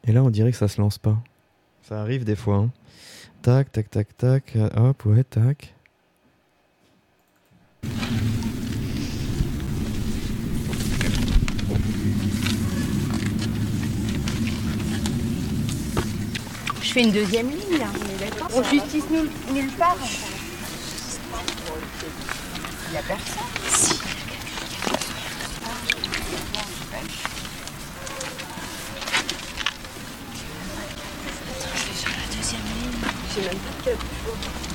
Et là, on dirait que ça se lance pas. Ça arrive des fois. Hein. Tac, tac, tac, tac. Hop, ouais, tac. Je fais une deuxième ligne là, on est d'accord. On justice nulle part. Il n'y a personne. Si. Je vais sur la deuxième ligne. J'ai même pas de